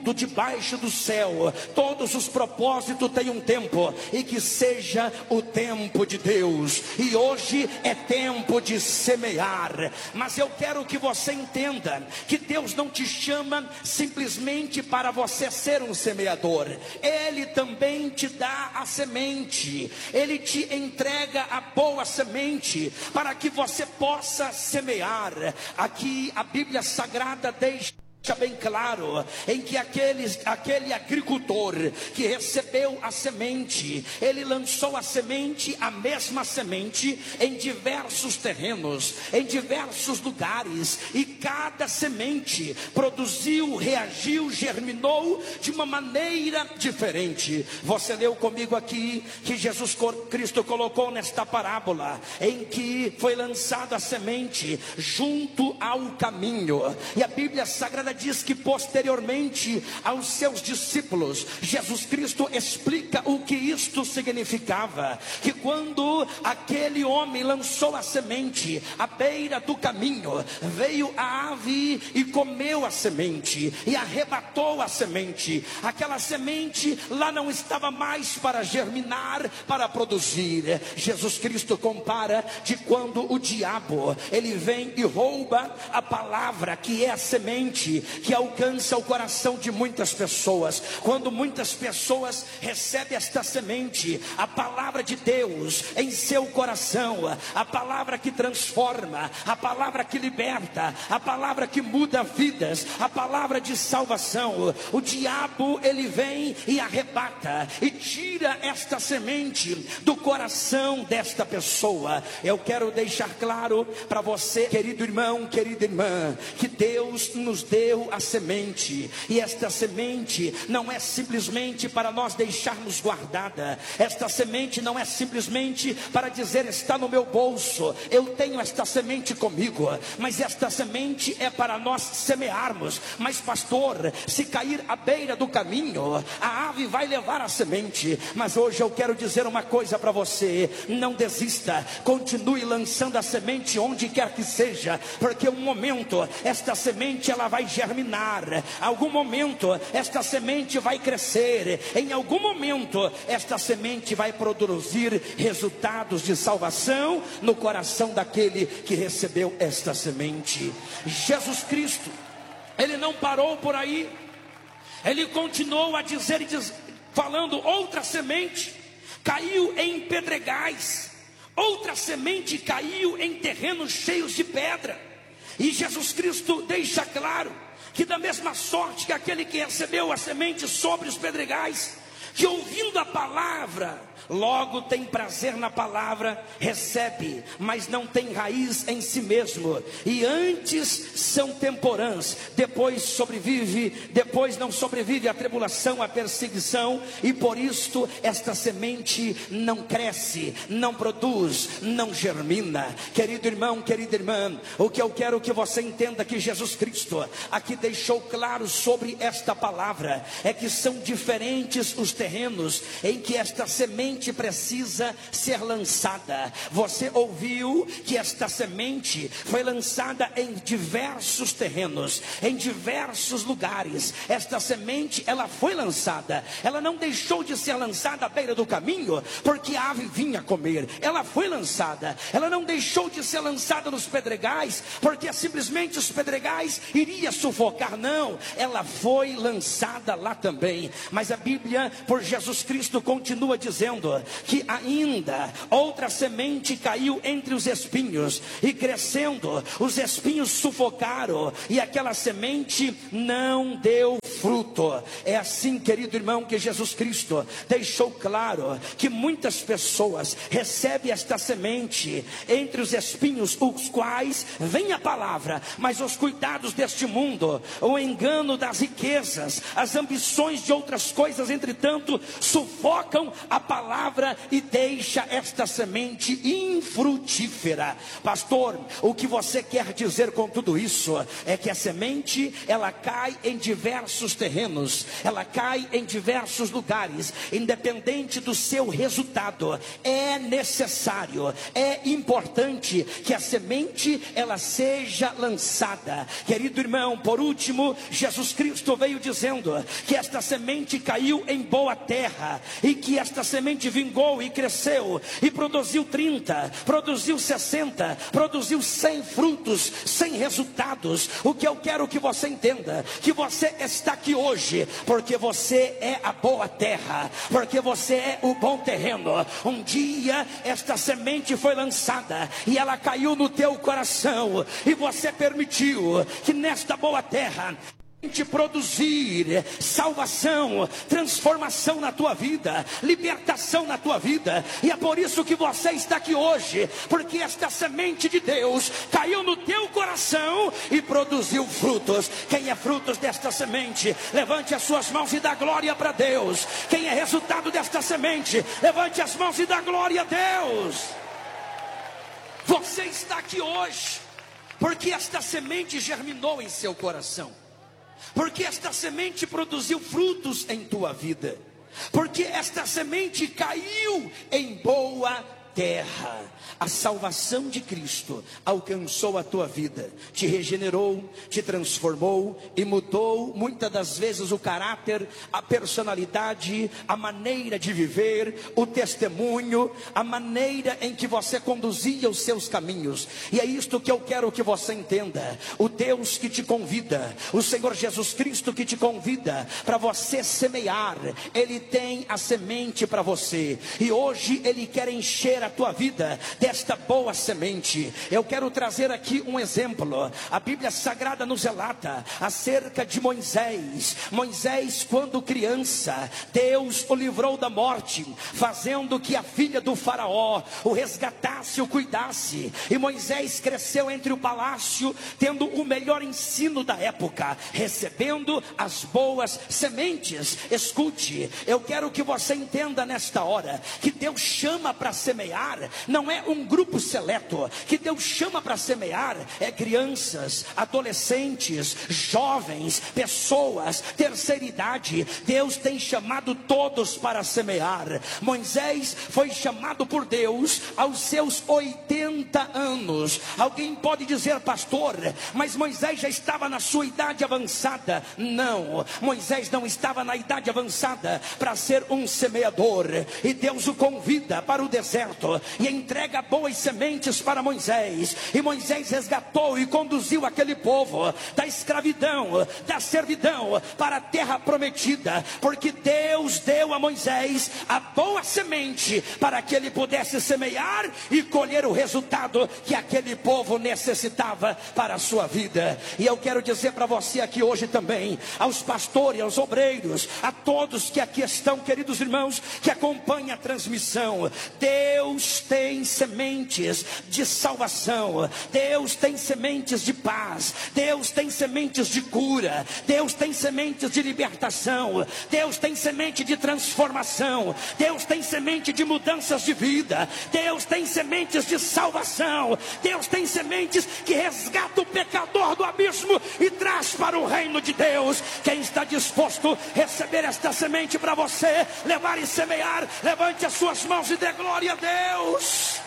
tudo debaixo do céu, todos os propósitos têm um tempo, e que seja o tempo de Deus. E hoje é tempo de semear. Mas eu quero que você entenda que Deus não te chama simplesmente para você ser um semeador. Ele também te dá a semente, Ele te entrega a boa semente para que você possa semear. Aqui a Bíblia Sagrada deixa bem claro em que aquele agricultor que recebeu a semente, ele lançou a semente, a mesma semente, em diversos terrenos, em diversos lugares, e cada semente produziu, reagiu, germinou de uma maneira diferente. Você leu comigo aqui que Jesus Cristo colocou nesta parábola em que foi lançada a semente junto ao caminho, e a Bíblia Sagrada diz que posteriormente aos seus discípulos, Jesus Cristo explica o que isto significava, que quando aquele homem lançou a semente à beira do caminho, veio a ave e comeu a semente, e arrebatou a semente. Aquela semente lá não estava mais para germinar, para produzir. Jesus Cristo compara de quando o diabo, ele vem e rouba a palavra que é a semente, que alcança o coração de muitas pessoas. Quando muitas pessoas recebem esta semente, a palavra de Deus em seu coração, a palavra que transforma, a palavra que liberta, a palavra que muda vidas, a palavra de salvação, o diabo ele vem e arrebata e tira esta semente do coração desta pessoa. Eu quero deixar claro para você, querido irmão, querida irmã, que Deus nos deu a semente, e esta semente não é simplesmente para nós deixarmos guardada. Esta semente não é simplesmente para dizer está no meu bolso, eu tenho esta semente comigo, mas esta semente é para nós semearmos. Mas pastor, se cair à beira do caminho, a ave vai levar a semente. Mas hoje eu quero dizer uma coisa para você: não desista, continue lançando a semente onde quer que seja, porque um momento esta semente ela vai germinar, algum momento esta semente vai crescer, em algum momento esta semente vai produzir resultados de salvação no coração daquele que recebeu esta semente. Jesus Cristo, ele não parou por aí, ele continuou a dizer falando: outra semente caiu em pedregais, outra semente caiu em terrenos cheios de pedra. E Jesus Cristo deixa claro que da mesma sorte que aquele que recebeu a semente sobre os pedregais, que ouvindo a palavra, logo tem prazer na palavra, recebe, mas não tem raiz em si mesmo, e antes são temporãs, depois não sobrevive a tribulação, a perseguição, e por isto esta semente não cresce, não produz, não germina. Querido irmão, querida irmã, o que eu quero que você entenda que Jesus Cristo aqui deixou claro sobre esta palavra, é que são diferentes os terrenos em que esta semente precisa ser lançada. Você ouviu que esta semente foi lançada em diversos terrenos, em diversos lugares. Esta semente, ela foi lançada, ela não deixou de ser lançada à beira do caminho, porque a ave vinha comer. Ela foi lançada, ela não deixou de ser lançada nos pedregais, porque simplesmente os pedregais iria sufocar. Não, ela foi lançada lá também. Mas a Bíblia, por Jesus Cristo, continua dizendo que ainda outra semente caiu entre os espinhos, e crescendo, os espinhos sufocaram, e aquela semente não deu fruto. É assim, querido irmão, que Jesus Cristo deixou claro que muitas pessoas recebem esta semente entre os espinhos, os quais vem a palavra, mas os cuidados deste mundo, o engano das riquezas, as ambições de outras coisas, entretanto, sufocam a palavra e deixa esta semente infrutífera. Pastor, o que você quer dizer com tudo isso é que a semente, ela cai em diversos diversos terrenos, ela cai em diversos lugares, independente do seu resultado, é necessário, é importante que a semente ela seja lançada. Querido irmão, por último, Jesus Cristo veio dizendo que esta semente caiu em boa terra, e que esta semente vingou e cresceu, e produziu 30, produziu 60, produziu 100 frutos, 100 resultados. O que eu quero que você entenda, que você está aqui hoje, porque você é a boa terra, porque você é o bom terreno. Um dia esta semente foi lançada, e ela caiu no teu coração, e você permitiu que nesta boa terra te produzir salvação, transformação na tua vida, libertação na tua vida. E é por isso que você está aqui hoje, porque esta semente de Deus caiu no teu coração e produziu frutos. Quem é frutos desta semente, levante as suas mãos e dá glória para Deus. Quem é resultado desta semente, levante as mãos e dá glória a Deus. Você está aqui hoje porque esta semente germinou em seu coração, porque esta semente produziu frutos em tua vida, porque esta semente caiu em boa terra. A salvação de Cristo alcançou a tua vida, te regenerou, te transformou e mudou muitas das vezes o caráter, a personalidade, a maneira de viver, o testemunho, a maneira em que você conduzia os seus caminhos. E é isto que eu quero que você entenda. O Deus que te convida, o Senhor Jesus Cristo que te convida para você semear, Ele tem a semente para você, e hoje Ele quer encher a tua vida desta boa semente. Eu quero trazer aqui um exemplo. A Bíblia Sagrada nos relata acerca de Moisés. Moisés, quando criança, Deus o livrou da morte, fazendo que a filha do faraó o resgatasse, o cuidasse. E Moisés cresceu entre o palácio, tendo o melhor ensino da época, recebendo as boas sementes. Escute, eu quero que você entenda nesta hora, que Deus chama para semear, não é um grupo seleto. Que Deus chama para semear é crianças, adolescentes, jovens, pessoas, terceira idade. Deus tem chamado todos para semear. Moisés foi chamado por Deus aos seus 80 anos. Alguém pode dizer: pastor, mas Moisés já estava na sua idade avançada. Não, Moisés não estava na idade avançada para ser um semeador. E Deus o convida para o deserto e entrega boas sementes para Moisés. E Moisés resgatou e conduziu aquele povo da escravidão, da servidão, para a terra prometida, porque Deus deu a Moisés a boa semente para que ele pudesse semear e colher o resultado que aquele povo necessitava para a sua vida. E eu quero dizer para você aqui hoje também, aos pastores, aos obreiros, a todos que aqui estão, queridos irmãos, que acompanham a transmissão: Deus tem sementes de salvação, Deus tem sementes de paz, Deus tem sementes de cura, Deus tem sementes de libertação, Deus tem semente de transformação, Deus tem semente de mudanças de vida, Deus tem sementes de salvação, Deus tem sementes que resgata o pecador do abismo e traz para o reino de Deus. Quem está disposto a receber esta semente para você, levar e semear, levante as suas mãos e dê glória a Deus.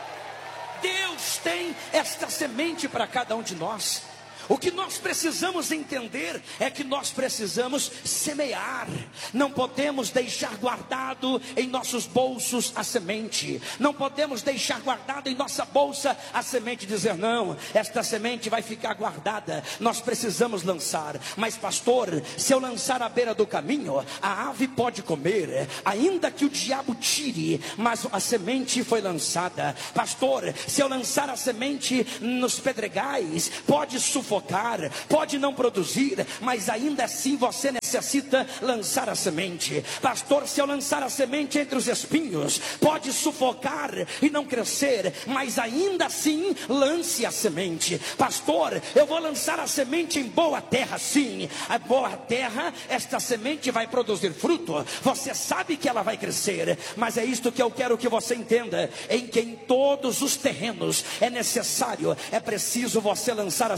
Deus tem esta semente para cada um de nós. O que nós precisamos entender é que nós precisamos semear. Não podemos deixar guardado em nossos bolsos a semente. Não podemos deixar guardado em nossa bolsa a semente e dizer: não, esta semente vai ficar guardada. Nós precisamos lançar. Mas pastor, se eu lançar à beira do caminho, a ave pode comer, ainda que o diabo tire, mas a semente foi lançada. Pastor, se eu lançar a semente nos pedregais, pode sufocar, pode não produzir, mas ainda assim você necessita lançar a semente. Pastor, se eu lançar a semente entre os espinhos, pode sufocar e não crescer, mas ainda assim lance a semente. Pastor, eu vou lançar a semente em boa terra. Sim, a boa terra, esta semente vai produzir fruto, você sabe que ela vai crescer, mas é isto que eu quero que você entenda, em que em todos os terrenos é necessário, é preciso você lançar a semente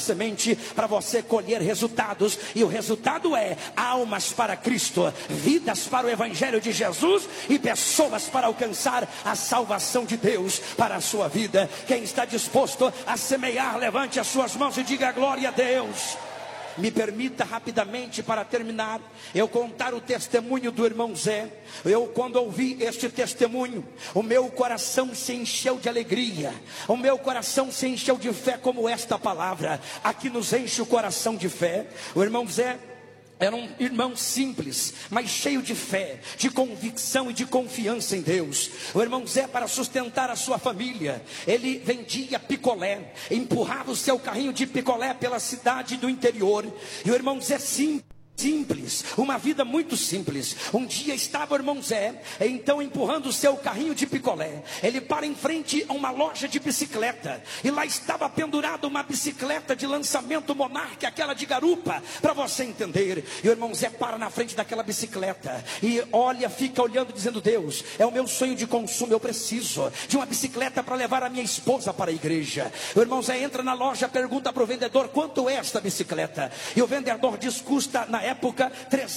semente para você colher resultados, e o resultado é almas para Cristo, vidas para o Evangelho de Jesus e pessoas para alcançar a salvação de Deus para a sua vida. Quem está disposto a semear, levante as suas mãos e diga glória a Deus. Me permita rapidamente, para terminar, eu contar o testemunho do irmão Zé. Quando ouvi este testemunho, o meu coração se encheu de alegria, o meu coração se encheu de fé, como esta palavra aqui nos enche o coração de fé. O irmão Zé era um irmão simples, mas cheio de fé, de convicção e de confiança em Deus. O irmão Zé, para sustentar a sua família, ele vendia picolé, empurrava o seu carrinho de picolé pela cidade do interior. E o irmão Zé simples, uma vida muito simples. Um dia estava o irmão Zé, então empurrando o seu carrinho de picolé, ele para em frente a uma loja de bicicleta, e lá estava pendurada uma bicicleta de lançamento Monark, aquela de garupa, para você entender. E o irmão Zé para na frente daquela bicicleta, e fica olhando, dizendo: Deus, é o meu sonho de consumo, eu preciso de uma bicicleta para levar a minha esposa para a igreja. O irmão Zé entra na loja, pergunta para o vendedor: quanto é esta bicicleta? E o vendedor diz: custa na época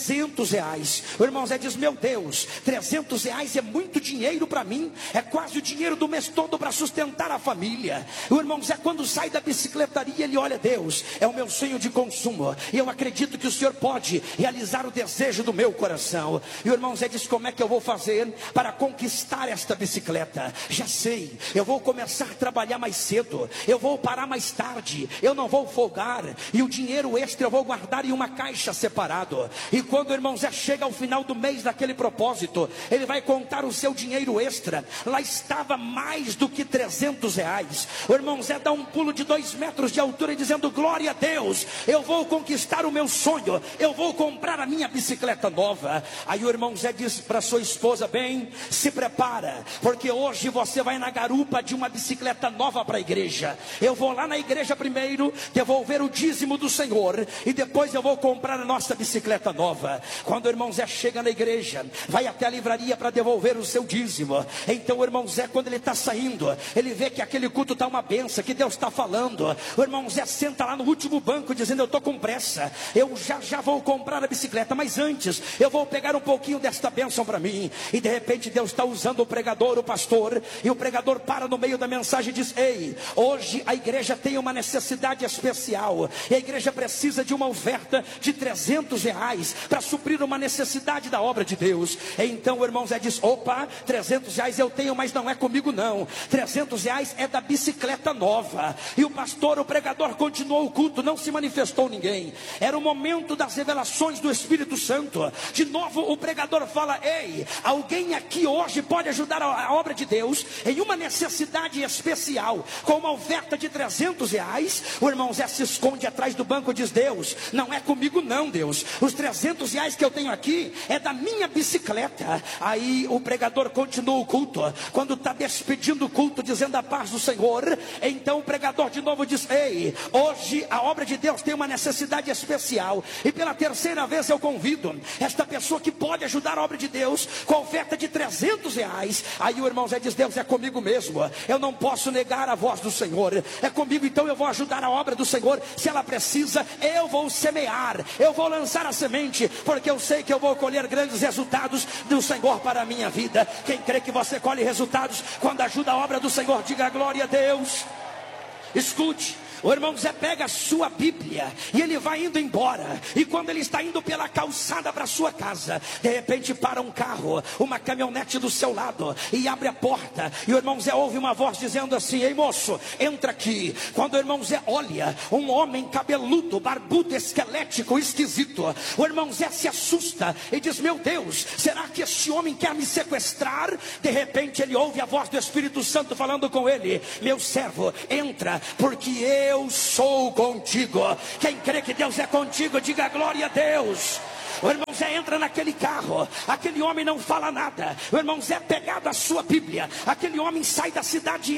R$300. O irmão Zé diz: meu Deus, R$300 é muito dinheiro para mim, é quase o dinheiro do mês todo para sustentar a família. O irmão Zé, quando sai da bicicletaria, ele olha: Deus, é o meu sonho de consumo, e eu acredito que o Senhor pode realizar o desejo do meu coração. E o irmão Zé diz: como é que eu vou fazer para conquistar esta bicicleta? Já sei, eu vou começar a trabalhar mais cedo, eu vou parar mais tarde, eu não vou folgar, e o dinheiro extra eu vou guardar em uma caixa separado. E quando o irmão Zé chega ao final do mês daquele propósito, ele vai contar o seu dinheiro extra. Lá estava mais do que R$300. O irmão Zé dá um pulo de 2 metros de altura, dizendo: glória a Deus, eu vou conquistar o meu sonho, eu vou comprar a minha bicicleta nova. Aí o irmão Zé diz para sua esposa: bem, se prepara, porque hoje você vai na garupa de uma bicicleta nova para a igreja. Eu vou lá na igreja primeiro devolver o dízimo do Senhor, e depois eu vou comprar a nossa bicicleta nova. Quando o irmão Zé chega na igreja, vai até a livraria para devolver o seu dízimo. Então o irmão Zé, quando ele está saindo, ele vê que aquele culto está uma benção, que Deus está falando. O irmão Zé senta lá no último banco, dizendo: eu estou com pressa, eu já vou comprar a bicicleta, mas antes eu vou pegar um pouquinho desta bênção para mim. E de repente Deus está usando o pregador, o pastor, e o pregador para no meio da mensagem e diz: ei, hoje a igreja tem uma necessidade especial, e a igreja precisa de uma oferta de R$300 para suprir uma necessidade da obra de Deus. Então o irmão Zé diz: opa, R$300 eu tenho, mas não é comigo não, R$300 é da bicicleta nova. E o pastor, o pregador, continuou o culto, não se manifestou ninguém. Era o momento das revelações do Espírito Santo. De novo o pregador fala: ei, alguém aqui hoje pode ajudar a obra de Deus em uma necessidade especial, com uma oferta de R$300. O irmão Zé se esconde atrás do banco e diz: Deus, não é comigo não, Deus, os R$300 que eu tenho aqui é da minha bicicleta. Aí o pregador continua o culto. Quando está despedindo o culto, dizendo a paz do Senhor, então o pregador de novo diz: ei, hoje a obra de Deus tem uma necessidade especial, e pela terceira vez eu convido esta pessoa que pode ajudar a obra de Deus com a oferta de R$300. Aí o irmão Zé diz: Deus, é comigo mesmo, eu não posso negar a voz do Senhor, é comigo, então eu vou ajudar a obra do Senhor. Se ela precisa, eu vou semear, eu vou lançar a semente, porque eu sei que eu vou colher grandes resultados do Senhor para a minha vida. Quem crê que você colhe resultados quando ajuda a obra do Senhor, diga glória a Deus. Escute, o irmão Zé pega a sua Bíblia e ele vai indo embora. E quando ele está indo pela calçada para sua casa, de repente para um carro, uma caminhonete do seu lado, e abre a porta. E o irmão Zé ouve uma voz dizendo assim: ei moço, entra aqui. Quando o irmão Zé olha, um homem cabeludo, barbudo, esquelético, esquisito. O irmão Zé se assusta e diz: meu Deus, será que este homem quer me sequestrar? De repente ele ouve a voz do Espírito Santo falando com ele: meu servo, entra, porque eu sou contigo. Quem crê que Deus é contigo, diga glória a Deus. O irmão Zé entra naquele carro, aquele homem não fala nada. O irmão Zé, pegado a sua Bíblia, aquele homem sai da cidade